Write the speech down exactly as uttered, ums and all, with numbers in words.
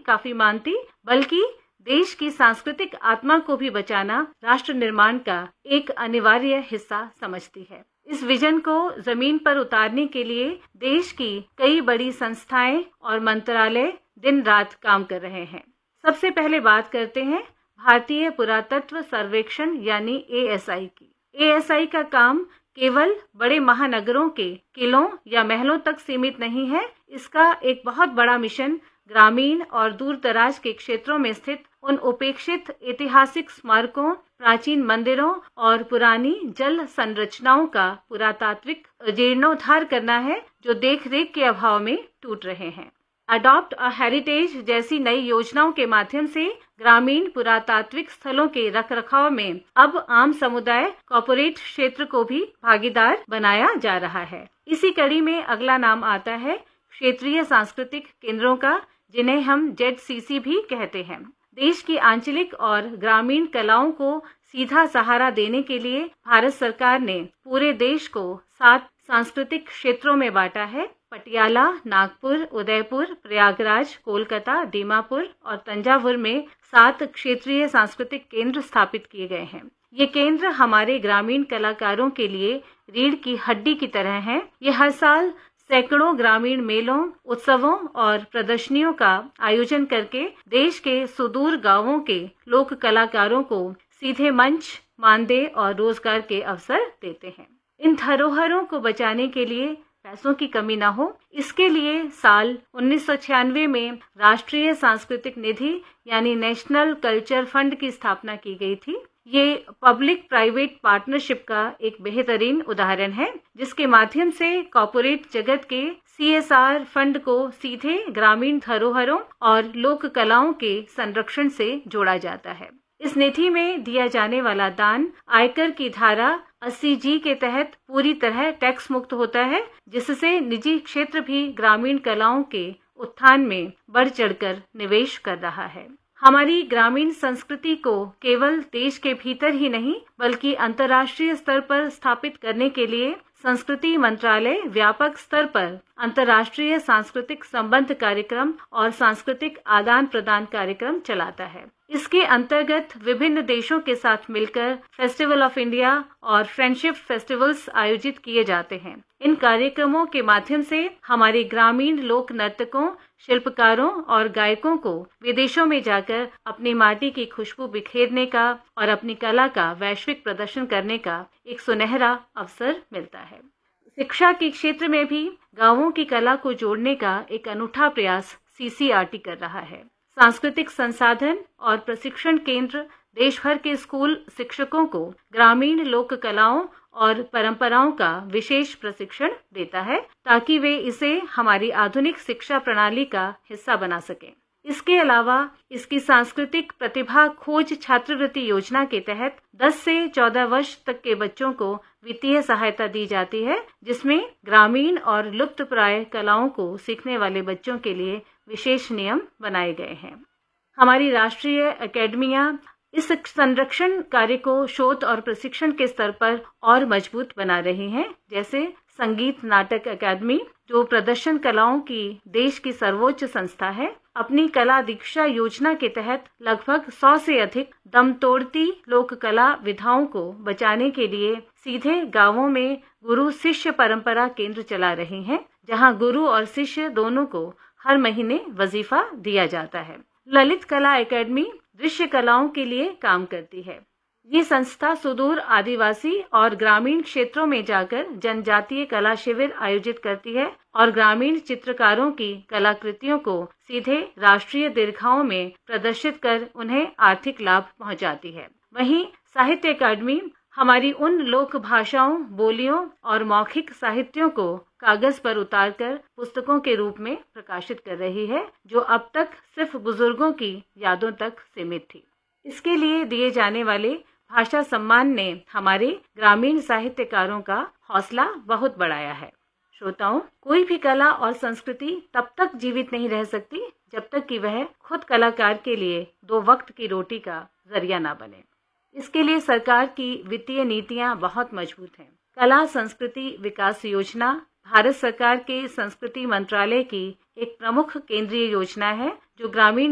काफी मानती, बल्कि देश की सांस्कृतिक आत्मा को भी बचाना राष्ट्र निर्माण का एक अनिवार्य हिस्सा समझती है। इस विजन को जमीन पर उतारने के लिए देश की कई बड़ी संस्थाएं और मंत्रालय दिन रात काम कर रहे हैं। सबसे पहले बात करते हैं भारतीय पुरातत्व सर्वेक्षण यानी ए एस आई की। ए एस आई का काम केवल बड़े महानगरों के किलों या महलों तक सीमित नहीं है। इसका एक बहुत बड़ा मिशन ग्रामीण और दूर दराज के क्षेत्रों में स्थित उन उपेक्षित ऐतिहासिक स्मारकों, प्राचीन मंदिरों और पुरानी जल संरचनाओं का पुरातात्विक जीर्णोद्धार करना है, जो देखरेख के अभाव में टूट रहे हैं। अडॉप्ट अ हेरिटेज जैसी नई योजनाओं के माध्यम से ग्रामीण पुरातात्विक स्थलों के रखरखाव में अब आम समुदाय, कॉर्पोरेट क्षेत्र को भी भागीदार बनाया जा रहा है। इसी कड़ी में अगला नाम आता है क्षेत्रीय सांस्कृतिक केंद्रों का, जिन्हें हम जेड सी सी भी कहते हैं। देश की आंचलिक और ग्रामीण कलाओं को सीधा सहारा देने के लिए भारत सरकार ने पूरे देश को सात सांस्कृतिक क्षेत्रों में बांटा है। पटियाला, नागपुर, उदयपुर, प्रयागराज, कोलकाता, दीमापुर और तंजावुर में सात क्षेत्रीय सांस्कृतिक केंद्र स्थापित किए गए हैं। ये केंद्र हमारे ग्रामीण कलाकारों के लिए रीढ़ की हड्डी की तरह हैं। ये हर साल सैकड़ों ग्रामीण मेलों, उत्सवों और प्रदर्शनियों का आयोजन करके देश के सुदूर गांवों के लोक कलाकारों को सीधे मंच, मानदेय और रोजगार के अवसर देते हैं। इन धरोहरों को बचाने के लिए पैसों की कमी न हो, इसके लिए साल उन्नीस सौ छियानवे में राष्ट्रीय सांस्कृतिक निधि यानी नेशनल कल्चर फंड की स्थापना की गई थी। ये पब्लिक प्राइवेट पार्टनरशिप का एक बेहतरीन उदाहरण है, जिसके माध्यम से कॉर्पोरेट जगत के सी एस आर फंड को सीधे ग्रामीण धरोहरों और लोक कलाओं के संरक्षण से जोड़ा जाता है। इस निधि में दिया जाने वाला दान आयकर की धारा अस्सी जी के तहत पूरी तरह टैक्स मुक्त होता है, जिससे निजी क्षेत्र भी ग्रामीण कलाओं के उत्थान में बढ़ चढ़कर निवेश कर रहा है। हमारी ग्रामीण संस्कृति को केवल देश के भीतर ही नहीं बल्कि अंतर्राष्ट्रीय स्तर पर स्थापित करने के लिए संस्कृति मंत्रालय व्यापक स्तर पर अंतर्राष्ट्रीय सांस्कृतिक संबंध कार्यक्रम और सांस्कृतिक आदान प्रदान कार्यक्रम चलाता है। इसके अंतर्गत विभिन्न देशों के साथ मिलकर फेस्टिवल ऑफ इंडिया और फ्रेंडशिप फेस्टिवल्स आयोजित किए जाते हैं। इन कार्यक्रमों के माध्यम से हमारे ग्रामीण लोक नर्तकों, शिल्पकारों और गायकों को विदेशों में जाकर अपनी माटी की खुशबू बिखेरने का और अपनी कला का वैश्विक प्रदर्शन करने का एक सुनहरा अवसर मिलता है। शिक्षा के क्षेत्र में भी गांवों की कला को जोड़ने का एक अनूठा प्रयास सी सी आर टी कर रहा है। सांस्कृतिक संसाधन और प्रशिक्षण केंद्र देश भर के स्कूल शिक्षकों को ग्रामीण लोक कलाओं और परंपराओं का विशेष प्रशिक्षण देता है, ताकि वे इसे हमारी आधुनिक शिक्षा प्रणाली का हिस्सा बना सकें। इसके अलावा इसकी सांस्कृतिक प्रतिभा खोज छात्रवृत्ति योजना के तहत दस से चौदह वर्ष तक के बच्चों को वित्तीय सहायता दी जाती है, जिसमें ग्रामीण और लुप्तप्राय कलाओं को सीखने वाले बच्चों के लिए विशेष नियम बनाए गए हैं। हमारी राष्ट्रीय अकेडमियां इस संरक्षण कार्य को शोध और प्रशिक्षण के स्तर पर और मजबूत बना रही हैं, जैसे संगीत नाटक अकादमी, जो प्रदर्शन कलाओं की देश की सर्वोच्च संस्था है, अपनी कला दीक्षा योजना के तहत लगभग सौ से अधिक दम तोड़ती लोक कला विधाओं को बचाने के लिए सीधे गांवों में गुरु शिष्य परंपरा केंद्र चला रही हैं, जहां गुरु और शिष्य दोनों को हर महीने वजीफा दिया जाता है। ललित कला एकेडमी दृश्य कलाओं के लिए काम करती है। ये संस्था सुदूर आदिवासी और ग्रामीण क्षेत्रों में जाकर जनजातीय कला शिविर आयोजित करती है और ग्रामीण चित्रकारों की कलाकृतियों को सीधे राष्ट्रीय दीर्घाओं में प्रदर्शित कर उन्हें आर्थिक लाभ पहुंचाती है। वहीं साहित्य अकादमी हमारी उन लोक भाषाओं, बोलियों और मौखिक साहित्यों को कागज पर उतारकर पुस्तकों के रूप में प्रकाशित कर रही है, जो अब तक सिर्फ बुजुर्गों की यादों तक सीमित थी। इसके लिए दिए जाने वाले भाषा सम्मान ने हमारे ग्रामीण साहित्यकारों का हौसला बहुत बढ़ाया है। श्रोताओं, कोई भी कला और संस्कृति तब तक जीवित नहीं रह सकती जब तक कि वह खुद कलाकार के लिए दो वक्त की रोटी का जरिया ना बने। इसके लिए सरकार की वित्तीय नीतियां बहुत मजबूत हैं। कला संस्कृति विकास योजना भारत सरकार के संस्कृति मंत्रालय की एक प्रमुख केंद्रीय योजना है, जो ग्रामीण